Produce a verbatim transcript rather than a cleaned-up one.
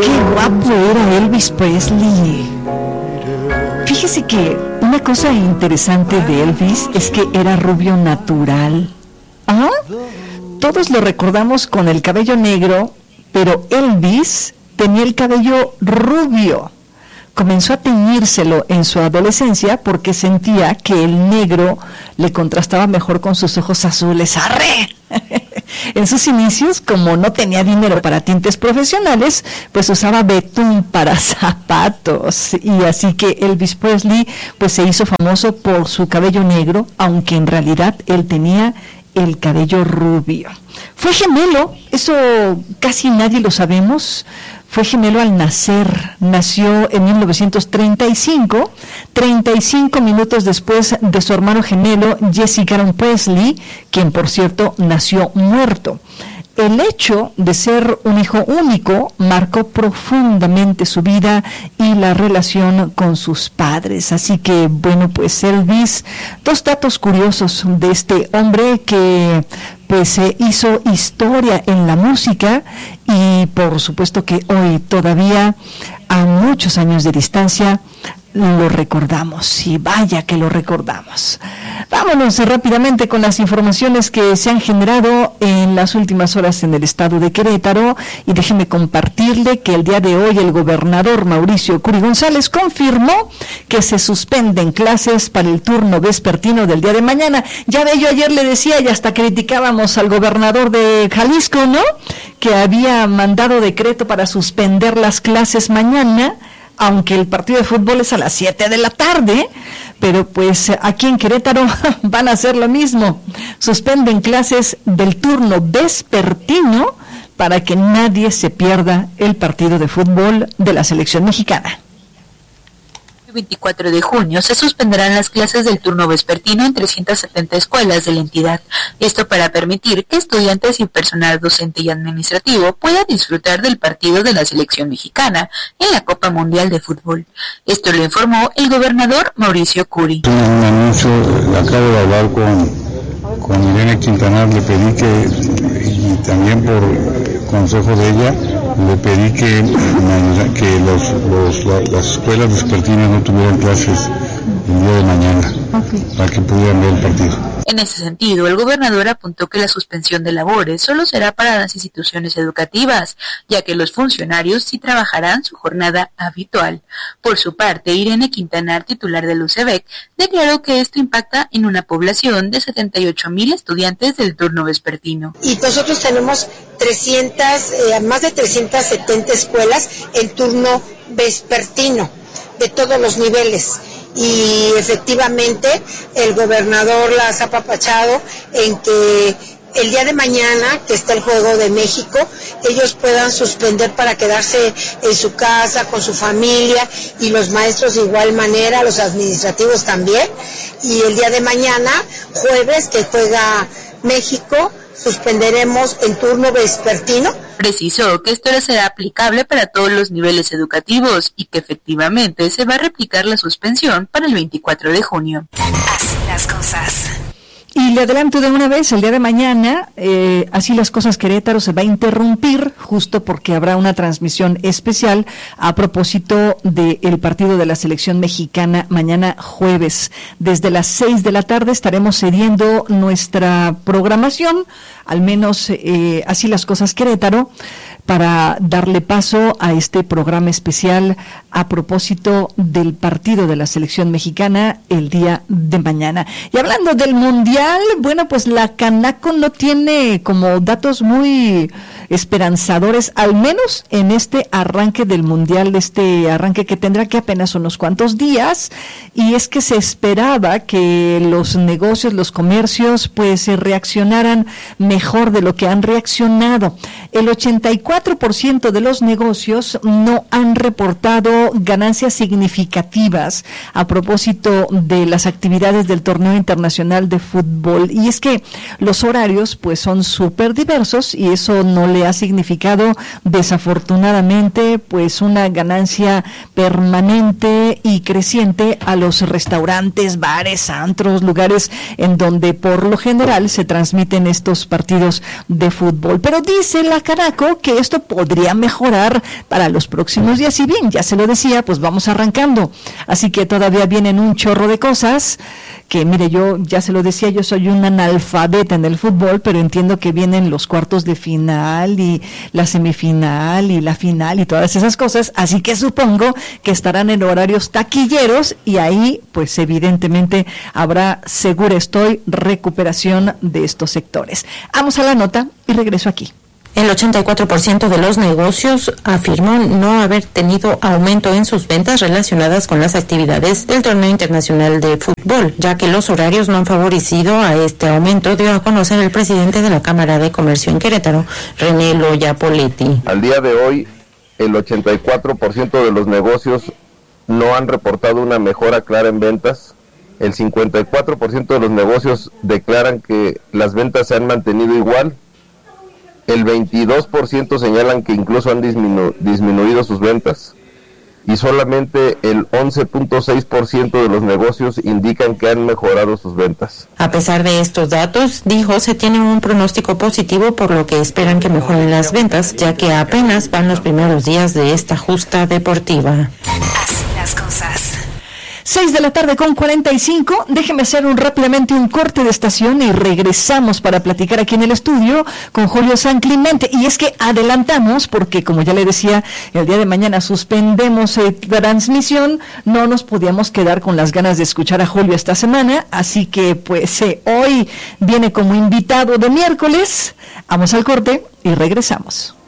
Qué guapo era Elvis Presley. Fíjese que una cosa interesante de Elvis es que era rubio natural. ¿Ah? Todos lo recordamos con el cabello negro, pero Elvis tenía el cabello rubio. Comenzó a teñírselo en su adolescencia porque sentía que el negro le contrastaba mejor con sus ojos azules. ¡Arre! En sus inicios, como no tenía dinero para tintes profesionales, pues usaba betún para zapatos. Y así que Elvis Presley pues se hizo famoso por su cabello negro, aunque en realidad él tenía el cabello rubio. Fue gemelo, eso casi nadie lo sabemos. Fue gemelo al nacer, nació en mil novecientos treinta y cinco, treinta y cinco minutos después de su hermano gemelo Jesse Garon Presley, quien por cierto nació muerto. El hecho de ser un hijo único marcó profundamente su vida y la relación con sus padres. Así que, bueno, pues Elvis, dos datos curiosos de este hombre que pues se eh, hizo historia en la música y por supuesto que hoy todavía, a muchos años de distancia, lo recordamos, y vaya que lo recordamos. Vámonos rápidamente con las informaciones que se han generado en las últimas horas en el estado de Querétaro, y déjeme compartirle que el día de hoy el gobernador Mauricio Curi González confirmó que se suspenden clases para el turno vespertino del día de mañana. Ya ve, yo ayer le decía y hasta criticábamos al gobernador de Jalisco, ¿no?, que había mandado decreto para suspender las clases mañana, aunque el partido de fútbol es a las siete de la tarde, pero pues aquí en Querétaro van a hacer lo mismo. Suspenden clases del turno vespertino para que nadie se pierda el partido de fútbol de la selección mexicana. El veinticuatro de junio se suspenderán las clases del turno vespertino en trescientas setenta escuelas de la entidad. Esto para permitir que estudiantes y personal docente y administrativo puedan disfrutar del partido de la selección mexicana en la Copa Mundial de Fútbol. Esto lo informó el gobernador Mauricio Curi. Un anuncio, acabo de hablar con, con Irene Quintanar, le pedí que, y también por consejo de ella, le pedí que, que los, los, las escuelas vespertinas no tuvieran clases el día de mañana, okay, para que pudieran ver el partido. En ese sentido, el gobernador apuntó que la suspensión de labores solo será para las instituciones educativas, ya que los funcionarios sí trabajarán su jornada habitual. Por su parte, Irene Quintanar, titular del U C E B E C, declaró que esto impacta en una población de setenta y ocho mil estudiantes del turno vespertino. Y nosotros tenemos trescientas, eh, más de trescientas setenta escuelas en turno vespertino, de todos los niveles. Y efectivamente el gobernador las ha apapachado en que el día de mañana, que está el Juego de México, ellos puedan suspender para quedarse en su casa, con su familia, y los maestros de igual manera, los administrativos también. Y el día de mañana, jueves, que juega México, suspenderemos el turno vespertino. Precisó que esto será aplicable para todos los niveles educativos y que efectivamente se va a replicar la suspensión para el veinticuatro de junio. Así las cosas. Y le adelanto de una vez, el día de mañana, eh, Así las cosas Querétaro se va a interrumpir, justo porque habrá una transmisión especial a propósito del partido de la selección mexicana mañana jueves. Desde las seis de la tarde estaremos cediendo nuestra programación, al menos eh, Así las cosas Querétaro, para darle paso a este programa especial a propósito del partido de la selección mexicana el día de mañana. Y hablando del Mundial, bueno, pues la Canaco no tiene como datos muy esperanzadores, al menos en este arranque del Mundial, este arranque que tendrá que apenas unos cuantos días, y es que se esperaba que los negocios, los comercios, pues se reaccionaran mejor de lo que han reaccionado. El ochenta y cuatro por ciento de los negocios no han reportado ganancias significativas a propósito de las actividades del torneo internacional de fútbol, y es que los horarios pues son súper diversos y eso no le ha significado desafortunadamente pues una ganancia permanente y creciente a los restaurantes, bares, antros, lugares en donde por lo general se transmiten estos partidos de fútbol. Pero dice la Canaco que esto podría mejorar para los próximos días. Y bien, ya se lo decía, pues vamos arrancando. Así que todavía vienen un chorro de cosas que, mire, yo ya se lo decía, yo soy un analfabeta en el fútbol, pero entiendo que vienen los cuartos de final y la semifinal y la final y todas esas cosas, así que supongo que estarán en horarios taquilleros y ahí, pues evidentemente habrá, seguro estoy, recuperación de estos sectores. Vamos a la nota y regreso aquí. El ochenta y cuatro por ciento de los negocios afirmó no haber tenido aumento en sus ventas relacionadas con las actividades del torneo internacional de fútbol, ya que los horarios no han favorecido a este aumento, dio a conocer el presidente de la Cámara de Comercio en Querétaro, René Loya Poletti. Al día de hoy, el ochenta y cuatro por ciento de los negocios no han reportado una mejora clara en ventas. El cincuenta y cuatro por ciento de los negocios declaran que las ventas se han mantenido igual. El veintidós por ciento señalan que incluso han disminu- disminuido sus ventas y solamente el once punto seis por ciento de los negocios indican que han mejorado sus ventas. A pesar de estos datos, dijo, se tiene un pronóstico positivo por lo que esperan que mejoren las ventas, ya que apenas van los primeros días de esta justa deportiva. Así las cosas. Seis de la tarde con cuarenta y cinco, déjeme hacer un rápidamente un corte de estación y regresamos para platicar aquí en el estudio con Julio San Clemente. Y es que adelantamos, porque como ya le decía, el día de mañana suspendemos eh, transmisión, no nos podíamos quedar con las ganas de escuchar a Julio esta semana, así que pues eh, hoy viene como invitado de miércoles. Vamos al corte y regresamos.